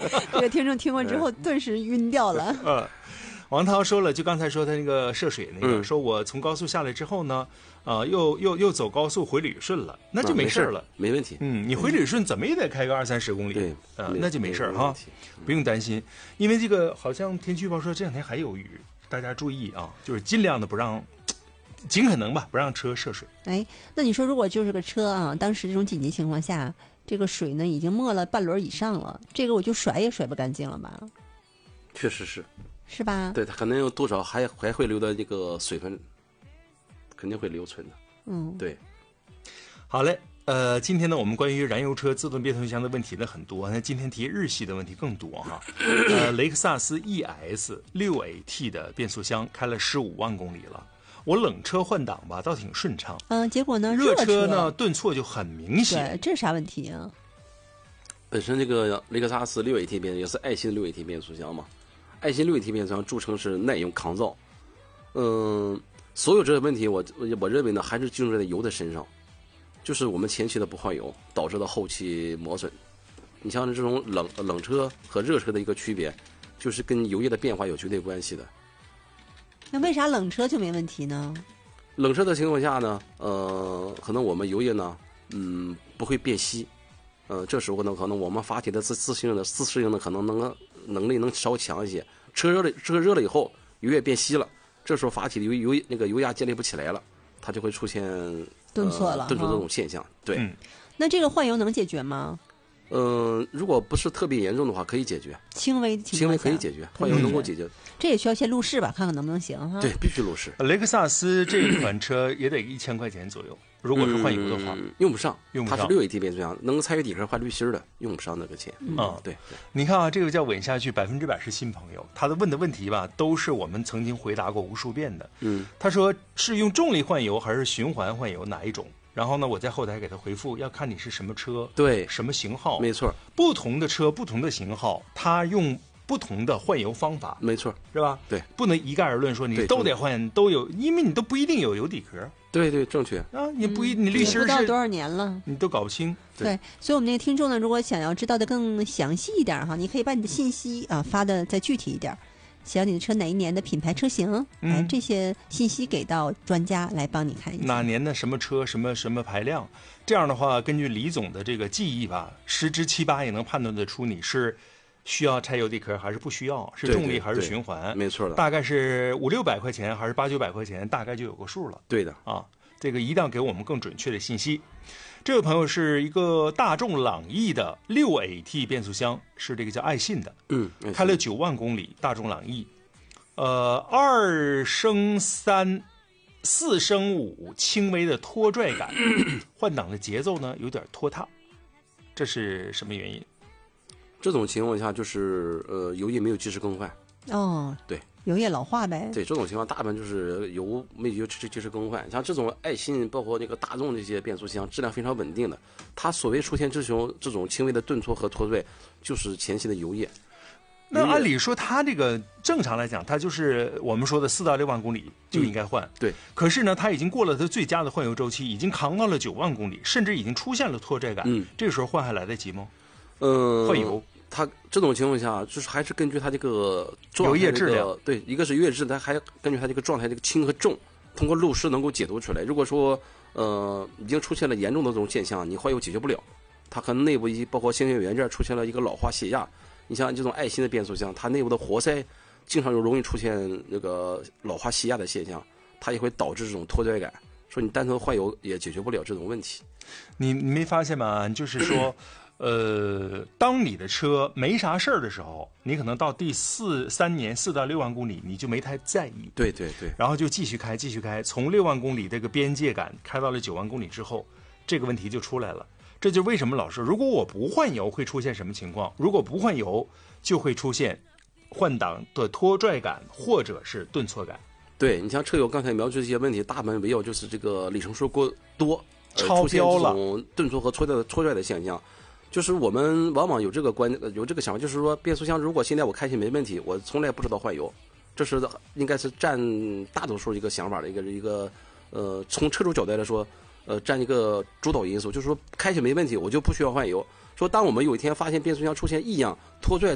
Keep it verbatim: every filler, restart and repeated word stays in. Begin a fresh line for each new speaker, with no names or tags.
这个听众听过之后顿时晕掉了。
呃，王涛说了，就刚才说他那个涉水那个，
嗯、
说我从高速下来之后呢，呃，又又又走高速回旅顺了，那就没事了、啊
没，没问题。
嗯，你回旅顺怎么也得开个二三十公里，
对，
呃，那就没事哈，不用担心，因为这个好像天气预报说这两天还有雨，大家注意啊，就是尽量的不让。尽可能吧，不让车涉水。
哎，那你说，如果就是个车啊，当时这种紧急情况下，这个水呢已经没了半轮以上了，这个我就甩也甩不干净了吧？
确实是，
是吧？
对，它可能有多少还还会留的这个水分，肯定会留存的。
嗯，
对。
好嘞，呃，今天呢，我们关于燃油车自动变速箱的问题呢很多，那今天提日系的问题更多哈。呃，雷克萨斯 E S 六 A T 的变速箱开了十五万公里了。我冷车换挡吧，倒挺顺畅。
嗯，结果呢？
热
车
车呢，顿挫就很明显。
对，这是啥问题啊？
本身这个雷克萨斯六 A T 变也是爱信六 A T 变速箱嘛，爱信六 A T 变速箱著称是耐用抗造。嗯，所有这些问题我，我我认为呢，还是集中在油的身上，就是我们前期的不换油导致的后期磨损。你像这种冷冷车和热车的一个区别，就是跟油液的变化有绝对关系的。
那为啥冷车就没问题呢？
冷车的情况下呢，呃，可能我们油液呢，嗯，不会变稀，呃，这时候呢，可能我们发体的自自适应的自适应的可能能能力能稍微强一些。车热了，车热了以后，油液变稀了，这时候发体的油油那个油压建立不起来了，它就会出现
顿挫了，
呃、顿挫这种现象。对、
嗯，
那这个换油能解决吗？
嗯、呃，如果不是特别严重的话，可以解决。
轻微
轻微可以解决，换油能够解决。嗯、
这也需要先路试吧，看看能不能行哈。
对，必须路试。
雷克萨斯这款车也得一千块钱左右，如果是换油的话，
嗯、用不上，
用不上。
它是六 A T 变速箱，能参与底壳换滤芯的，用不上那个钱。
嗯，
嗯对, 对。
你看啊，这个叫稳下去，百分之百是新朋友。他的问的问题吧，都是我们曾经回答过无数遍的。
嗯，
他说是用重力换油还是循环换油，哪一种？然后呢，我在后台给他回复，要看你是什么车，
对，
什么型号，
没错。
不同的车，不同的型号，它用不同的换油方法，
没错，
是吧？
对，
不能一概而论说你都得换，都有，因为你都不一定有油底壳。
对对，正确
啊，你不一，你滤芯是
不知道多少年了，
你都搞不清。
对，对所以我们那个听众呢，如果想要知道的更详细一点哈，你可以把你的信息啊发的再具体一点。写你的车哪一年的品牌车型，嗯、哎，这些信息给到专家来帮你看一下。
哪年的什么车，什么什么排量，这样的话，根据李总的这个记忆吧，十之七八也能判断得出你是需要拆油底壳还是不需要，是重力还是循环，
对对对没错的。
大概是五六百块钱还是八九百块钱，大概就有个数了。
对的
啊，这个一定要给我们更准确的信息。这位朋友是一个大众朗逸的六 A T 变速箱，是这个叫爱信的，
嗯，
开了九万公里，大众朗逸，呃，二升三，四升五，轻微的拖拽感，换挡的节奏呢有点拖沓，这是什么原因？
这种情况下就是呃油液没有及时更换。
哦，
对。
油液老化呗。
对，这种情况大部分就是油没有及时更换。像这种爱信包括那个大众这些变速箱质量非常稳定的，它所谓出现这种这种轻微的顿挫和拖拽，就是前期的油液。
那按理说它这个正常来讲，它就是我们说的四到六万公里就应该换。
嗯、对。
可是呢，它已经过了它最佳的换油周期，已经扛到了九万公里，甚至已经出现了拖拽感。
嗯。
这个时候换还来得及吗？
嗯。
换油。
它这种情况下，就是还是根据它这个
油液质量，
对，一个是油液质，它还根据它这个状态这个轻和重，通过路试能够解读出来。如果说呃已经出现了严重的这种现象，你换油解决不了，它可能内部一包括星星元件出现了一个老化泄压。你像这种爱信的变速箱，它内部的活塞经常就容易出现那个老化泄压的现象，它也会导致这种拖拽感。说你单纯换油也解决不了这种问题。
你你没发现吗？就是说。呃，当你的车没啥事儿的时候，你可能到第四三年四到六万公里，你就没太在意。
对对对。
然后就继续开，继续开，从六万公里这个边界感开到了九万公里之后，这个问题就出来了。这就为什么老师，如果我不换油会出现什么情况？如果不换油，就会出现换挡的拖拽感或者是顿挫感。
对，你像车友刚才描述这些问题，大部分围绕就是这个里程数过多，
超标了，
出现这种顿挫和拖拽拖拽的现象。就是我们往往有这个观有这个想法，就是说变速箱如果现在我开起没问题，我从来不知道换油，这是应该是占大多数一个想法的一个一个呃，从车主角度来说，呃，占一个主导因素，就是说开起没问题，我就不需要换油。说当我们有一天发现变速箱出现异样、拖拽